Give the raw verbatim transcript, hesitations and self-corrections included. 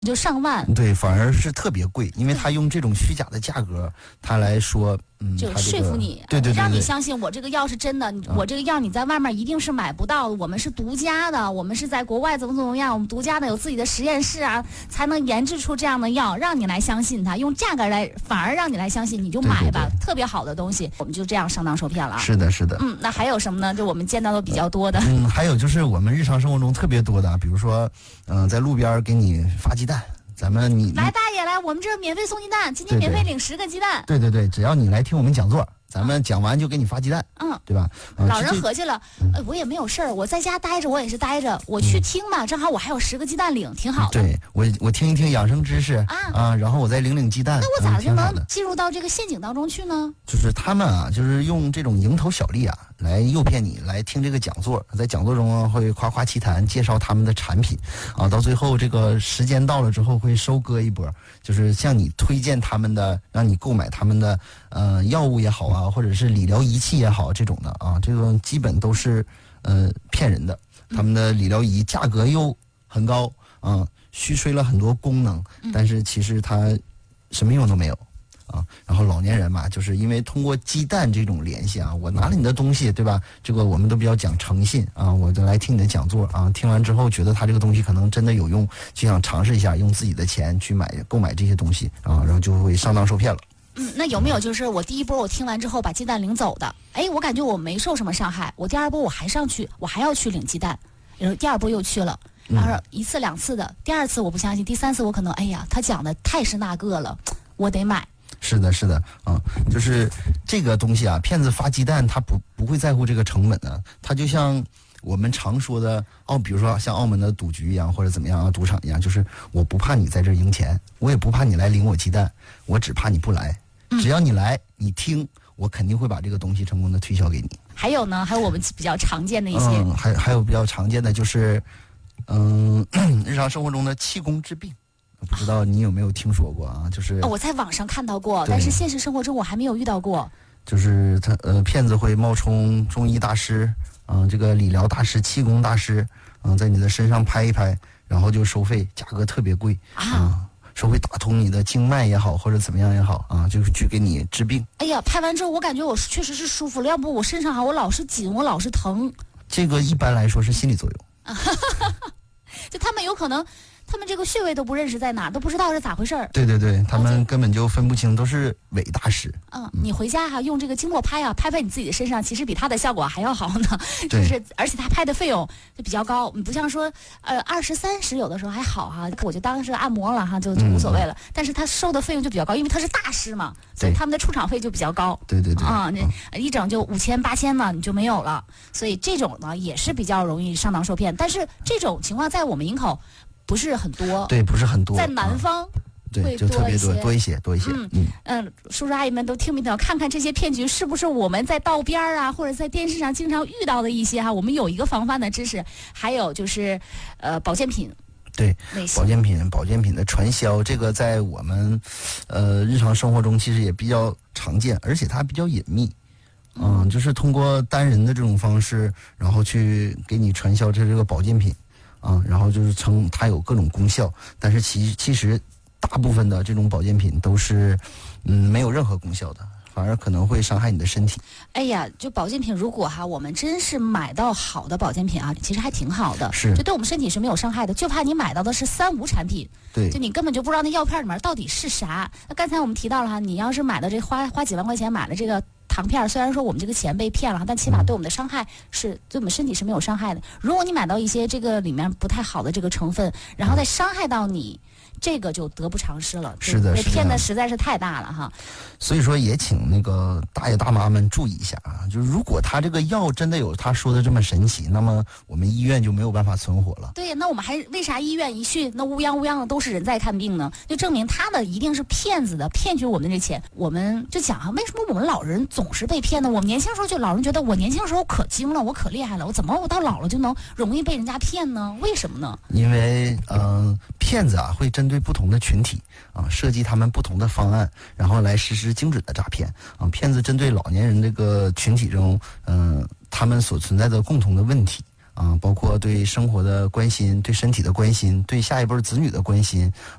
就上万， 对，反而是特别贵，因为他用这种虚假的价格，他来说，嗯， 就说服你， 这个、对, 对对对， 让你相信我这个药是真的，嗯、我这个药你在外面一定是买不到的，我们是独家的，我们是在国外怎么怎么样，我们独家的有自己的实验室啊，才能研制出这样的药，让你来相信它，用价格来反而让你来相信，你就买吧，对对对，特别好的东西，我们就这样上当受骗了。 是的，是的。 嗯，那还有什么呢？就我们见到的比较多的。 嗯，还有就是我们日常生活中特别多的，比如说，嗯、呃，在路边给你发鸡蛋。咱们你来大爷来，我们这免费送鸡蛋，今天免费领十个鸡蛋。 对对对，只要你来听我们讲座，咱们讲完就给你发鸡蛋， 嗯， 对吧？ 呃、老人合计了，呃，我也没有事儿，我在家待着，我也是待着，我去听嘛，嗯、正好我还有十个鸡蛋领，挺好的。 对我，我听一听养生知识啊啊，然后我再领领鸡蛋。 那我咋就能进入到这个陷阱当中去呢？ 就是他们啊，就是用这种蝇头小利啊，来诱骗你来听这个讲座，在讲座中会夸夸其谈，介绍他们的产品啊，到最后这个时间到了之后会收割一波，就是向你推荐他们的，让你购买他们的呃药物也好啊，或者是理疗仪器也好，这种的啊，这个基本都是呃骗人的。他们的理疗仪价格又很高啊，虚吹了很多功能，但是其实它什么用都没有。啊，然后老年人嘛，就是因为通过鸡蛋这种联系啊，我拿了你的东西，对吧？这个我们都比较讲诚信啊，我就来听你的讲座啊，听完之后觉得他这个东西可能真的有用，就想尝试一下，用自己的钱去买购买这些东西啊，然后就会上当受骗了。 嗯，那有没有就是我第一波我听完之后把鸡蛋领走的？哎，我感觉我没受什么伤害，我第二波我还上去，我还要去领鸡蛋，然后第二波又去了。然后一次两次的，第二次我不相信，第三次我可能哎呀，他讲的太是那个了，我得买。 是的，是的，啊、嗯，就是这个东西啊，骗子发鸡蛋，他不不会在乎这个成本的，他就像我们常说的，哦，比如说像澳门的赌局一样，或者怎么样啊，赌场一样，就是我不怕你在这儿赢钱，我也不怕你来领我鸡蛋，我只怕你不来，只要你来，你听，我肯定会把这个东西成功的推销给你。 还有呢，还有我们比较常见的一些， 嗯，还还有比较常见的就是，嗯，日常生活中的气功治病。不知道你有没有听说过啊？就是、 哦、我在网上看到过，但是现实生活中我还没有遇到过。 就是他呃，骗子会冒充中医大师，嗯、呃，这个理疗大师、气功大师，嗯、呃，在你的身上拍一拍，然后就收费，价格特别贵啊、呃，收费打通你的经脉也好，或者怎么样也好啊，就去给你治病。 哎呀，拍完之后我感觉我确实是舒服了，要不我身上哈我老是紧，我老是疼。 这个一般来说是心理作用。 就他们有可能。他们这个穴位都不认识在哪，都不知道是咋回事儿。 对对对，他们根本就分不清，都是伪大师。 嗯，你回家哈、啊、用这个经络拍啊，拍拍你自己的身上，其实比他的效果还要好呢。就是而且他拍的费用就比较高，你不像说呃二十三十有的时候还好哈、啊，我就当是按摩了哈，就就无所谓了。嗯、但是他收的费用就比较高，因为他是大师嘛，所以他们的出场费就比较高。 对对对。 啊，那、嗯、一整就五千八千呢，你就没有了。所以这种呢也是比较容易上当受骗，但是这种情况在我们营口。不是很多， 对，不是很多， 在南方、嗯， 对，就特别多，多一些，多一些。 嗯嗯嗯，叔叔阿姨们都听没听？看看这些骗局是不是我们在道边啊，或者在电视上经常遇到的一些哈？我们有一个防范的知识，还有就是呃保健品。 对，保健品，保健品的传销，这个在我们呃日常生活中其实也比较常见，而且它比较隐秘。嗯，就是通过单人的这种方式，然后去给你传销这这个保健品。啊，然后就是称它有各种功效，但是其其实大部分的这种保健品都是，嗯，没有任何功效的，反而可能会伤害你的身体。 哎呀，就保健品，如果哈我们真是买到好的保健品啊，其实还挺好的， 是， 就对我们身体是没有伤害的，就怕你买到的是三无产品， 对， 就你根本就不知道那药片里面到底是啥。那刚才我们提到了哈，你要是买的这花花几万块钱买了这个。糖片虽然说我们这个钱被骗了，但起码对我们的伤害是对我们身体是没有伤害的。如果你买到一些这个里面不太好的这个成分，然后再伤害到你，这个就得不偿失了。 是的， 被骗的实在是太大了哈。 所以说也请那个大爷大妈们注意一下啊，就是如果他这个药真的有他说的这么神奇，那么我们医院就没有办法存活了。 对，那我们还为啥医院一去那乌泱乌泱的都是人在看病呢？就证明他的一定是骗子的，骗取我们的这钱。我们就讲啊，为什么我们老人总是被骗呢？我们年轻时候就老人觉得我年轻时候可精了，我可厉害了，我怎么我到老了就能容易被人家骗呢？为什么呢？ 因为嗯、呃，骗子啊会针对不同的群体啊设计他们不同的方案，然后来实施精准的诈骗啊。骗子针对老年人这个群体中，嗯、呃，他们所存在的共同的问题啊，包括对生活的关心、对身体的关心、对下一辈子女的关心